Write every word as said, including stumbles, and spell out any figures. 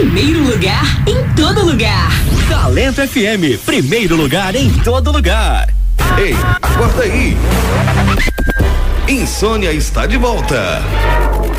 primeiro lugar em todo lugar. Talento F M, primeiro lugar em todo lugar. Ei, acorda aí. Insônia está de volta.